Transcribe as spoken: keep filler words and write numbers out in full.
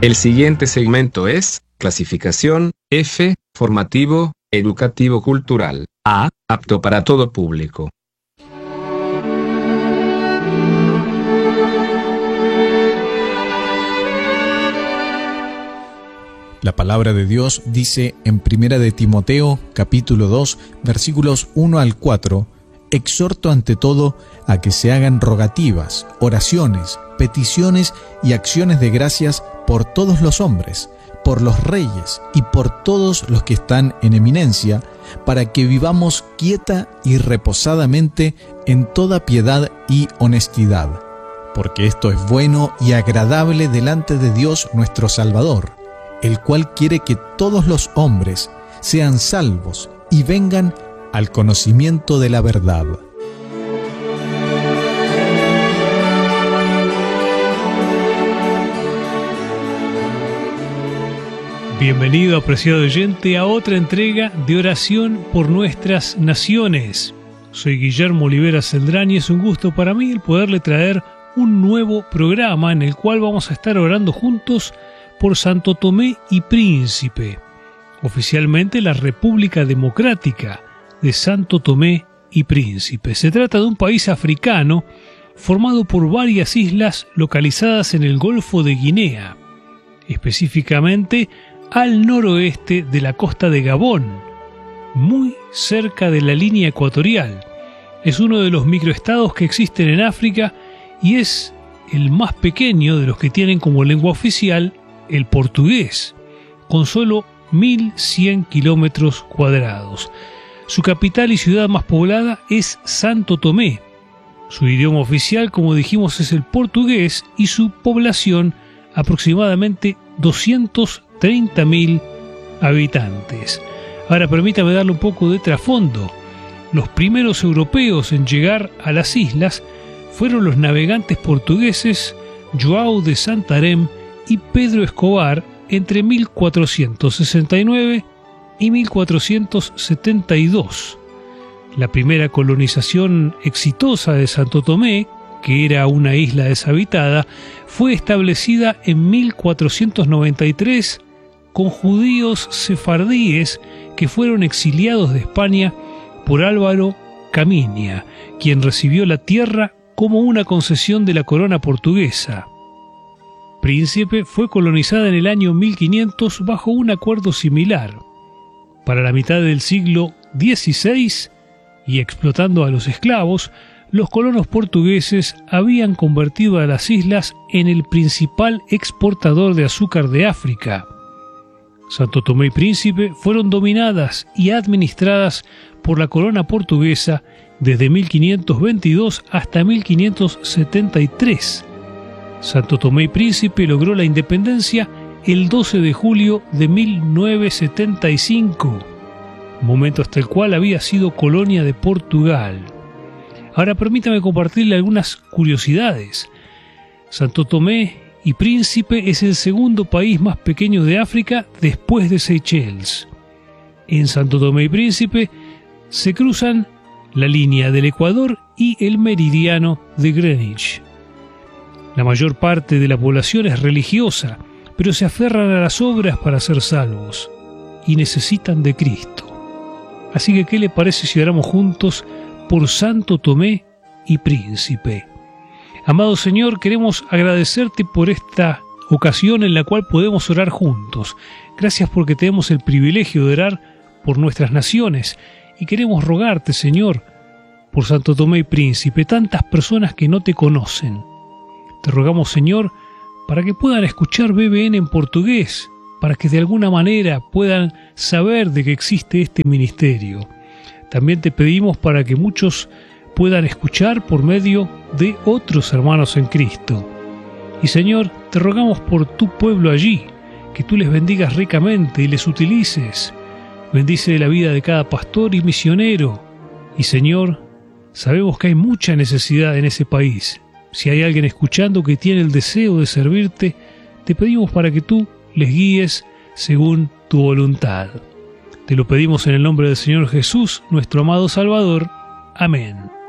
El siguiente segmento es clasificación F, formativo, educativo cultural. A, apto para todo público. La palabra de Dios dice en Primera de Timoteo, capítulo dos, versículos uno al cuatro, exhorto ante todo a que se hagan rogativas, oraciones, peticiones y acciones de gracias por todos los hombres, por los reyes y por todos los que están en eminencia, para que vivamos quieta y reposadamente en toda piedad y honestidad, porque esto es bueno y agradable delante de Dios nuestro Salvador, el cual quiere que todos los hombres sean salvos y vengan al conocimiento de la verdad. Bienvenido, apreciado oyente, a otra entrega de Oración por Nuestras Naciones. Soy Guillermo Olivera Celdrán y es un gusto para mí el poderle traer un nuevo programa en el cual vamos a estar orando juntos por Santo Tomé y Príncipe, oficialmente la República Democrática de Santo Tomé y Príncipe. Se trata de un país africano formado por varias islas localizadas en el Golfo de Guinea, específicamente al noroeste de la costa de Gabón, muy cerca de la línea ecuatorial. Es uno de los microestados que existen en África y es el más pequeño de los que tienen como lengua oficial el portugués, con solo mil cien kilómetros cuadrados. Su capital y ciudad más poblada es Santo Tomé. Su idioma oficial, como dijimos, es el portugués y su población aproximadamente doscientos treinta mil habitantes. Ahora permítame darle un poco de trasfondo. Los primeros europeos en llegar a las islas fueron los navegantes portugueses João de Santarém y Pedro Escobar entre mil cuatrocientos sesenta y nueve y mil cuatrocientos setenta y dos. La primera colonización exitosa de Santo Tomé, que era una isla deshabitada, fue establecida en mil cuatrocientos noventa y tres con judíos sefardíes que fueron exiliados de España por Álvaro Camiña, quien recibió la tierra como una concesión de la corona portuguesa. Príncipe fue colonizada en el año mil quinientos bajo un acuerdo similar. Para la mitad del siglo dieciséis, y explotando a los esclavos, los colonos portugueses habían convertido a las islas en el principal exportador de azúcar de África. Santo Tomé y Príncipe fueron dominadas y administradas por la corona portuguesa desde mil quinientos veintidós hasta mil quinientos setenta y tres. Santo Tomé y Príncipe logró la independencia el doce de julio de mil novecientos setenta y cinco, momento hasta el cual había sido colonia de Portugal. Ahora permítame compartirle algunas curiosidades. Santo Tomé y Príncipe es el segundo país más pequeño de África después de Seychelles. En Santo Tomé y Príncipe se cruzan la línea del Ecuador y el meridiano de Greenwich. La mayor parte de la población es religiosa, pero se aferran a las obras para ser salvos y necesitan de Cristo. Así que, ¿qué le parece si oramos juntos por Santo Tomé y Príncipe? Amado Señor, queremos agradecerte por esta ocasión en la cual podemos orar juntos. Gracias porque tenemos el privilegio de orar por nuestras naciones y queremos rogarte, Señor, por Santo Tomé y Príncipe, tantas personas que no te conocen. Te rogamos, Señor, para que puedan escuchar B B N en portugués, para que de alguna manera puedan saber de que existe este ministerio. También te pedimos para que muchos puedan escuchar por medio de otros hermanos en Cristo. Y Señor, te rogamos por tu pueblo allí, que tú les bendigas ricamente y les utilices. Bendice la vida de cada pastor y misionero. Y Señor, sabemos que hay mucha necesidad en ese país. Si hay alguien escuchando que tiene el deseo de servirte, te pedimos para que tú les guíes según tu voluntad. Te lo pedimos en el nombre del Señor Jesús, nuestro amado Salvador. Amén.